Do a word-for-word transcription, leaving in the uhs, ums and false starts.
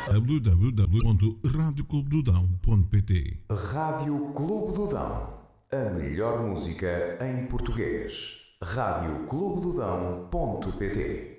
w w w ponto rádio clube do dão ponto p t. Rádio Clube do Dão. A melhor música em português. rádio clube do dão ponto p t